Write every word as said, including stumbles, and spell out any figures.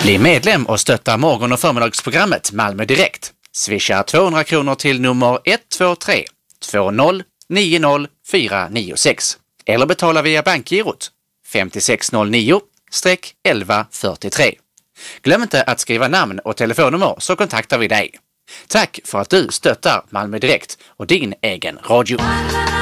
Bli medlem och stötta morgon- och förmiddagsprogrammet Malmö Direkt. Swisha tvåhundra kronor till nummer ett två tre två noll nio noll fyra nio sex eller betala via bankgirot fem sex noll nio elva fyrtiotre. Glöm inte att skriva namn och telefonnummer så kontaktar vi dig. Tack för att du stöttar Malmö Direkt och din egen radio.